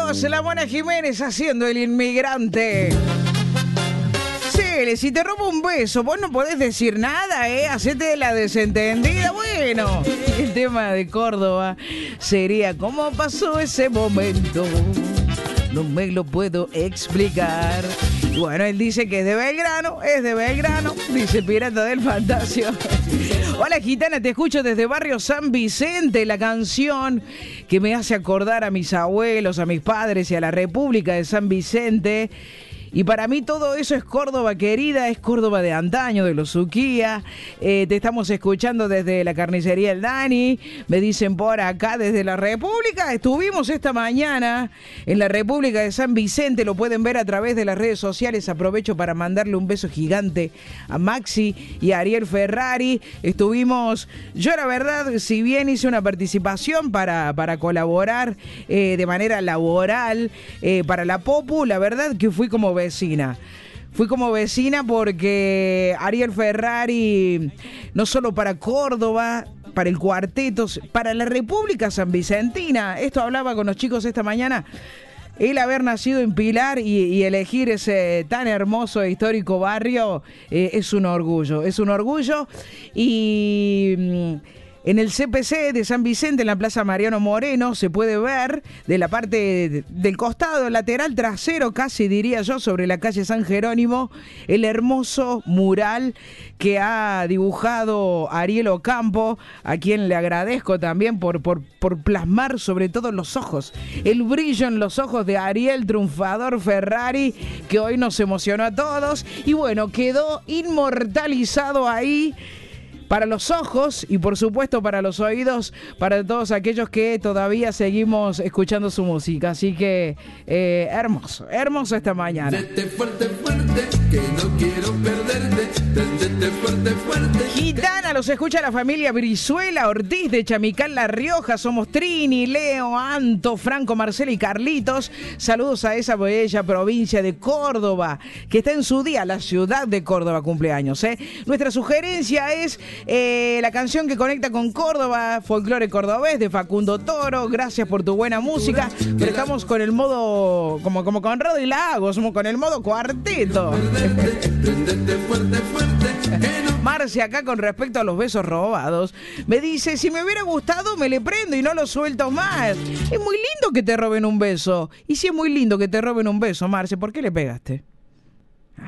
Vamos, la Mona Jiménez haciendo el inmigrante. Cele, si te robo un beso, vos no podés decir nada, hacete la desentendida. Bueno, el tema de Córdoba sería ¿cómo pasó ese momento? No me lo puedo explicar. Bueno, él dice que es de Belgrano, dice el pirata del Fantasio. Hola gitana, te escucho desde Barrio San Vicente, la canción que me hace acordar a mis abuelos, a mis padres y a la República de San Vicente. Y para mí todo eso es Córdoba querida, es Córdoba de antaño, de los Uquía. Te estamos escuchando desde la carnicería El Dani. Me dicen por acá desde la República. Estuvimos esta mañana en la República de San Vicente. Lo pueden ver a través de las redes sociales. Aprovecho para mandarle un beso gigante a Maxi y a Ariel Ferrari. Estuvimos, yo la verdad, si bien hice una participación para colaborar de manera laboral para la Popu, la verdad que fui como vecina. Fui como vecina porque Ariel Ferrari, no solo para Córdoba, para el cuarteto, para la República Sanvicentina, esto hablaba con los chicos esta mañana, él haber nacido en Pilar y elegir ese tan hermoso e histórico barrio es un orgullo y... En el CPC de San Vicente, en la Plaza Mariano Moreno, se puede ver de la parte del costado lateral trasero, casi diría yo, sobre la calle San Jerónimo, el hermoso mural que ha dibujado Ariel Ocampo, a quien le agradezco también por plasmar sobre todo los ojos, el brillo en los ojos de Ariel Triunfador Ferrari, que hoy nos emocionó a todos, y bueno, quedó inmortalizado ahí, para los ojos y por supuesto para los oídos, para todos aquellos que todavía seguimos escuchando su música. Así que hermoso esta mañana. Tendete fuerte, fuerte, que no quiero perderte. Tendete fuerte, fuerte. Gitana, los escucha la familia Brizuela Ortiz de Chamical, La Rioja. Somos Trini, Leo, Anto, Franco, Marcela y Carlitos. Saludos a esa bella provincia de Córdoba, que está en su día, la ciudad de Córdoba cumpleaños. Nuestra sugerencia es la canción que conecta con Córdoba, Folclore Cordobés de Facundo Toro. Gracias por tu buena música. Pero estamos con el modo, como con Rodi Lago, somos con el modo cuarteto. Marce acá con respecto a los besos robados me dice, si me hubiera gustado me le prendo y no lo suelto más. Es muy lindo que te roben un beso. Y si es muy lindo que te roben un beso, Marce, ¿por qué le pegaste?